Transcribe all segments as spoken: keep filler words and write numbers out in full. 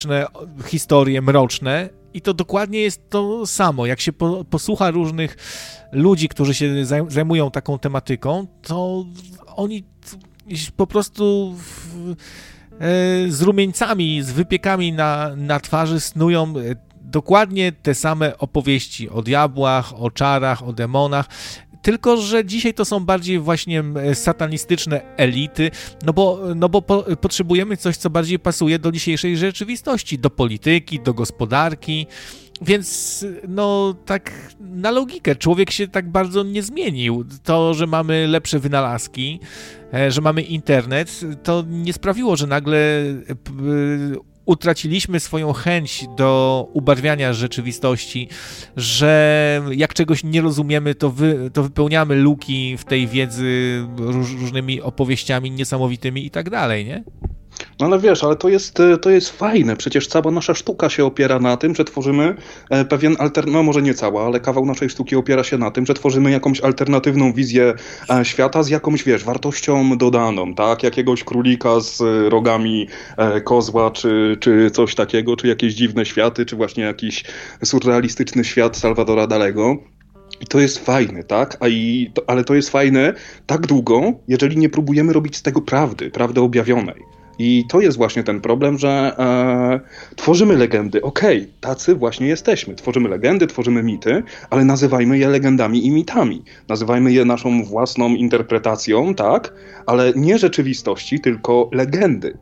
historie mroczne i to dokładnie jest to samo. Jak się po, posłucha różnych ludzi, którzy się zajmują taką tematyką, to oni po prostu w, e, z rumieńcami, z wypiekami na, na twarzy snują dokładnie te same opowieści o diabłach, o czarach, o demonach. Tylko że dzisiaj to są bardziej właśnie satanistyczne elity, no bo, no bo po, potrzebujemy coś, co bardziej pasuje do dzisiejszej rzeczywistości, do polityki, do gospodarki, więc no tak na logikę, człowiek się tak bardzo nie zmienił. To, że mamy lepsze wynalazki, że mamy internet, to nie sprawiło, że nagle utraciliśmy swoją chęć do ubarwiania rzeczywistości, że jak czegoś nie rozumiemy, to, wy, to wypełniamy luki w tej wiedzy róż, różnymi opowieściami niesamowitymi i tak dalej, nie? No ale wiesz, ale to jest, to jest fajne. Przecież cała nasza sztuka się opiera na tym, że tworzymy pewien altern... no może nie cała, ale kawał naszej sztuki opiera się na tym, że tworzymy jakąś alternatywną wizję świata z jakąś, wiesz, wartością dodaną, tak? Jakiegoś królika z rogami kozła, czy, czy coś takiego, czy jakieś dziwne światy, czy właśnie jakiś surrealistyczny świat Salvadora Dalego. I to jest fajne, tak? A i to, ale to jest fajne tak długo, jeżeli nie próbujemy robić z tego prawdy, prawdy objawionej. I to jest właśnie ten problem, że e, tworzymy legendy. Okej, okay, tacy właśnie jesteśmy. Tworzymy legendy, tworzymy mity, ale nazywajmy je legendami i mitami. Nazywajmy je naszą własną interpretacją, tak? Ale nie rzeczywistości, tylko legendy.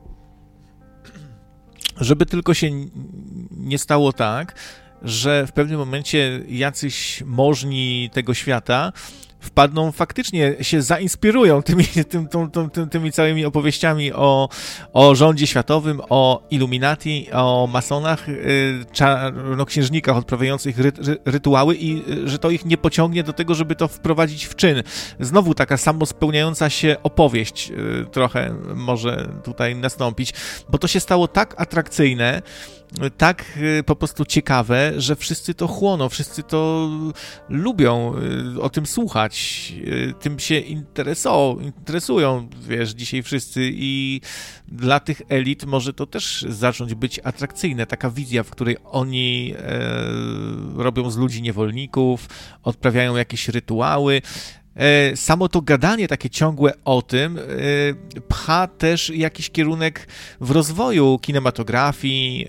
Żeby tylko się nie stało tak, że w pewnym momencie jacyś możni tego świata wpadną, faktycznie się zainspirują tymi, tym, tym, tym, tymi całymi opowieściami o, o rządzie światowym, o Illuminati, o masonach, czarnoksiężnikach odprawiających ry, ry, rytuały i że to ich nie pociągnie do tego, żeby to wprowadzić w czyn. Znowu taka samospełniająca się opowieść trochę może tutaj nastąpić, bo to się stało tak atrakcyjne, tak po prostu ciekawe, że wszyscy to chłoną, wszyscy to lubią o tym słuchać, tym się interesują, interesują, wiesz, dzisiaj wszyscy i dla tych elit może to też zacząć być atrakcyjne, taka wizja, w której oni e, robią z ludzi niewolników, odprawiają jakieś rytuały. Samo to gadanie takie ciągłe o tym pcha też jakiś kierunek w rozwoju kinematografii,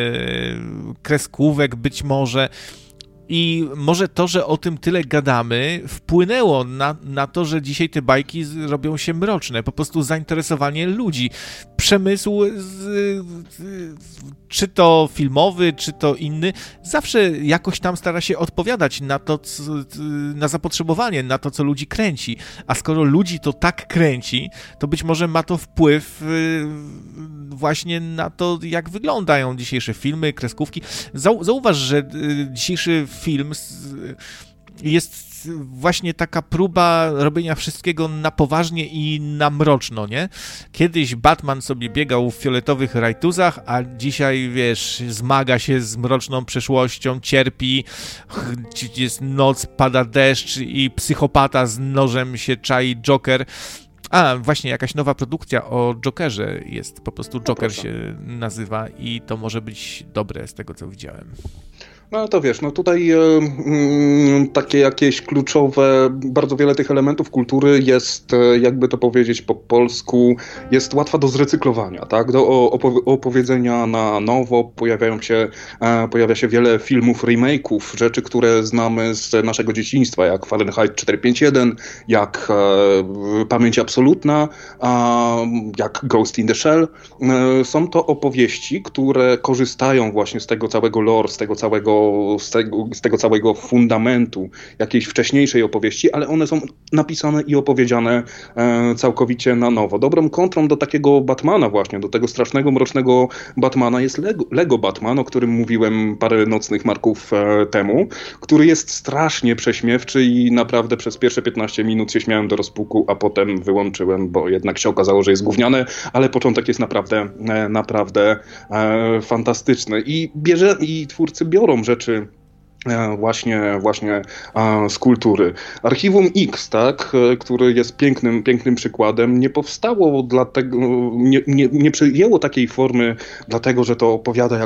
kreskówek być może. I może to, że o tym tyle gadamy, wpłynęło na, na to, że dzisiaj te bajki robią się mroczne. Po prostu zainteresowanie ludzi. Przemysł, z, z, czy to filmowy, czy to inny, zawsze jakoś tam stara się odpowiadać na to, na zapotrzebowanie, na to, co ludzi kręci. A skoro ludzi to tak kręci, to być może ma to wpływ właśnie na to, jak wyglądają dzisiejsze filmy, kreskówki. Zau- zauważ, że dzisiejszy film jest właśnie taka próba robienia wszystkiego na poważnie i na mroczno, nie? Kiedyś Batman sobie biegał w fioletowych rajtuzach, a dzisiaj, wiesz, zmaga się z mroczną przeszłością, cierpi, jest noc, pada deszcz i psychopata z nożem się czai, Joker. A, właśnie jakaś nowa produkcja o Jokerze jest, po prostu Joker się nazywa i to może być dobre z tego, co widziałem. No to wiesz, no tutaj e, mm, takie jakieś kluczowe, bardzo wiele tych elementów kultury jest, e, jakby to powiedzieć po polsku, jest łatwa do zrecyklowania, tak? Do opow- opowiedzenia na nowo, pojawiają się, e, pojawia się wiele filmów, remake'ów, rzeczy, które znamy z naszego dzieciństwa, jak Fahrenheit czterysta pięćdziesiąt jeden, jak e, Pamięć Absolutna, a, jak Ghost in the Shell. E, są to opowieści, które korzystają właśnie z tego całego lore, z tego całego Z tego, z tego całego fundamentu jakiejś wcześniejszej opowieści, ale one są napisane i opowiedziane e, całkowicie na nowo. Dobrą kontrą do takiego Batmana właśnie, do tego strasznego, mrocznego Batmana jest Lego, Lego Batman, o którym mówiłem parę nocnych marków e, temu, który jest strasznie prześmiewczy i naprawdę przez pierwsze piętnaście minut się śmiałem do rozpuku, a potem wyłączyłem, bo jednak się okazało, że jest gówniane, ale początek jest naprawdę, e, naprawdę e, fantastyczny. I bierze, i twórcy biorą rzeczy Właśnie, właśnie z kultury. Archiwum X, tak, który jest pięknym, pięknym przykładem, nie powstało dlatego, nie, nie, nie przyjęło takiej formy dlatego, że to opowiada